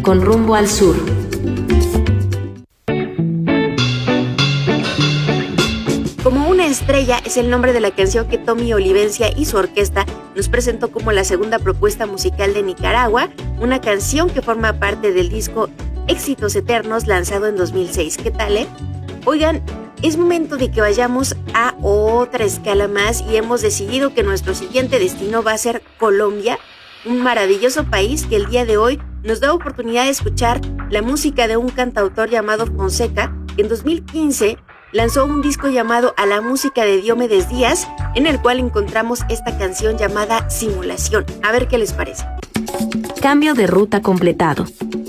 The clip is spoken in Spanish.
con Rumbo al Sur. Como una estrella es el nombre de la canción que Tommy Olivencia y su orquesta nos presentó como la segunda propuesta musical de Nicaragua, una canción que forma parte del disco Éxitos Eternos lanzado en 2006. ¿Qué tal, Oigan, es momento de que vayamos a otra escala más y hemos decidido que nuestro siguiente destino va a ser Colombia, un maravilloso país que el día de hoy nos da oportunidad de escuchar la música de un cantautor llamado Fonseca, que en 2015 lanzó un disco llamado A la música de Diomedes Díaz, en el cual encontramos esta canción llamada Simulación. A ver qué les parece. Cambio de ruta completado.